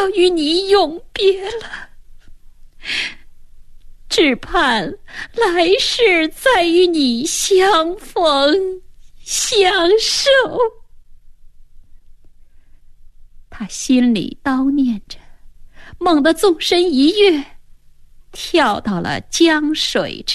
要与你永别了，只盼来世再与你相逢相守。他心里叨念着，猛地纵身一跃，跳到了江水之